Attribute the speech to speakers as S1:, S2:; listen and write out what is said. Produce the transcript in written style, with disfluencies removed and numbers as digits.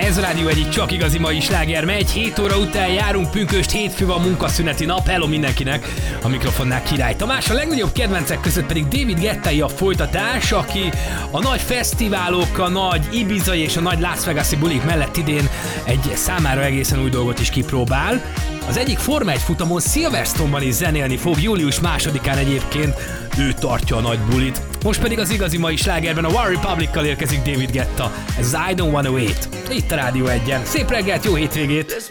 S1: Ez a Rádió egyik csak igazi mai sláger megy. 7 óra után járunk, pünkösd, hétfő van, munkaszüneti nap. Hello mindenkinek, a mikrofonnál Király Tamás. A legnagyobb kedvencek között pedig David Guettai a folytatás, aki a nagy fesztiválok, a nagy ibizai és a nagy Las Vegas-i bulik mellett idén egy számára egészen új dolgot is kipróbál. Az egyik Forma 1 futamon Silverstone-ban is zenélni fog, július 2-án egyébként ő tartja a nagy bulit. Most pedig az igazi mai slágerben a One Republic-kal érkezik David Guetta. Ez az I Don't Wanna Wait. Itt a Rádió 1-en. Szép reggelt, jó hétvégét!